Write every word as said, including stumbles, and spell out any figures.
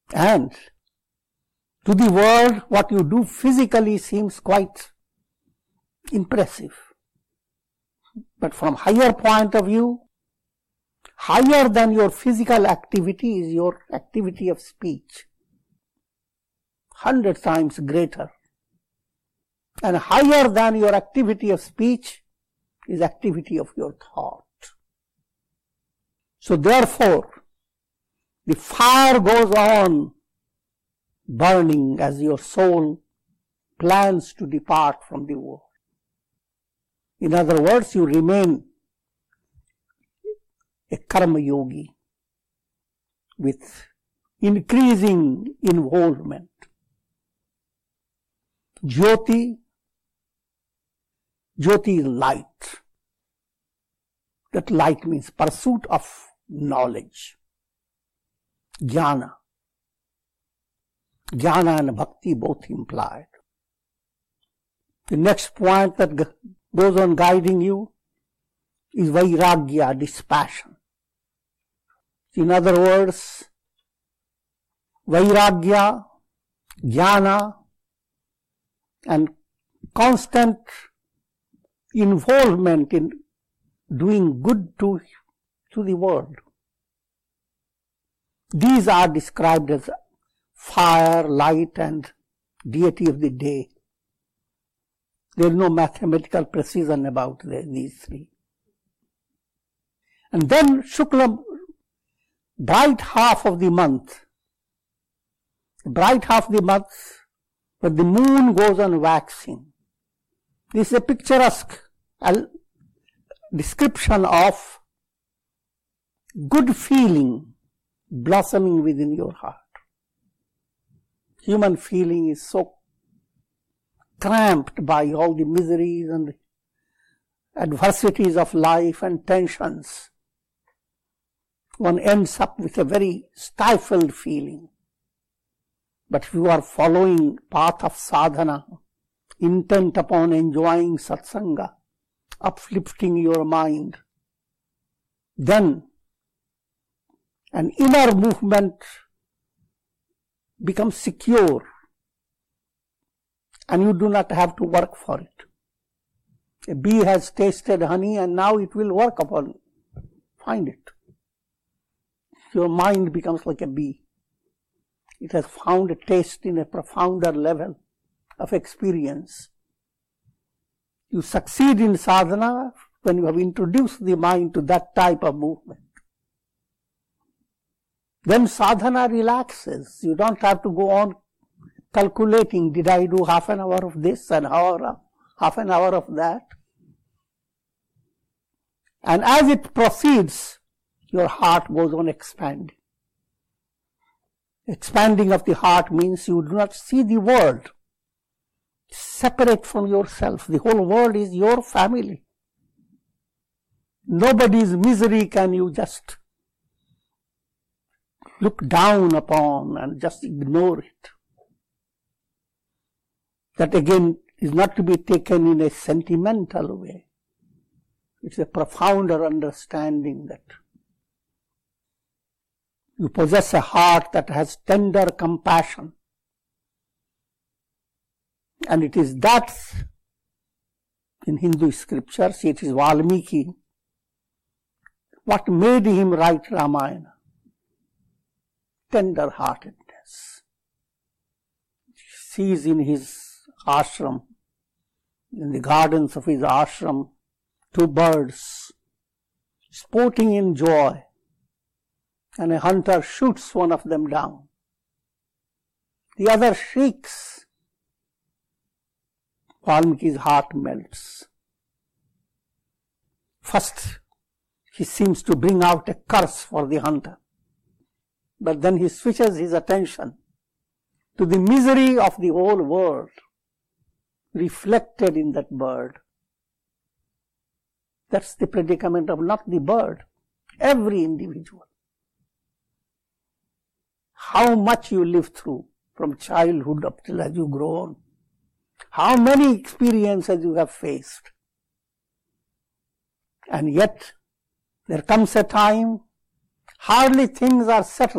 And to the world, what you do physically seems quite impressive. But from higher point of view, higher than your physical activity is your activity of speech. Hundred times greater. And higher than your activity of speech is activity of your thought. So therefore, the fire goes on burning as your soul plans to depart from the world. In other words, you remain a karma yogi with increasing involvement. Jyoti, Jyoti is light. That light means pursuit of knowledge. Jnana. Jnana and bhakti both implied. The next point that goes on guiding you is vairagya, dispassion. In other words, vairagya, jnana, and constant involvement in doing good to, to the world. These are described as fire, light, and deity of the day. There is no mathematical precision about the, these three. And then Shukla, bright half of the month, bright half of the month, but the moon goes on waxing. This is a picturesque description of good feeling blossoming within your heart. Human feeling is so cramped by all the miseries and adversities of life and tensions. One ends up with a very stifled feeling. But if you are following path of sadhana, intent upon enjoying satsanga, uplifting your mind, then an inner movement becomes secure and you do not have to work for it. A bee has tasted honey and now it will work upon, find it. Your mind becomes like a bee. It has found a taste in a profounder level of experience. You succeed in sadhana when you have introduced the mind to that type of movement. Then sadhana relaxes. You don't have to go on calculating, did I do half an hour of this and hour, half an hour of that? And as it proceeds, your heart goes on expanding. Expanding of the heart means you do not see the world separate from yourself. The whole world is your family. Nobody's misery can you just look down upon and just ignore it. That again is not to be taken in a sentimental way. It's a profounder understanding that you possess a heart that has tender compassion. And it is that, in Hindu scriptures, it is Valmiki, what made him write Ramayana. Tender-heartedness. He sees in his ashram, in the gardens of his ashram, two birds sporting in joy, and a hunter shoots one of them down. The other shrieks. Valmiki's heart melts. First, he seems to bring out a curse for the hunter. But then he switches his attention to the misery of the whole world reflected in that bird. That's the predicament of not the bird, every individual. How much you live through from childhood up till as you grow on. How many experiences you have faced. And yet, there comes a time, hardly things are settled.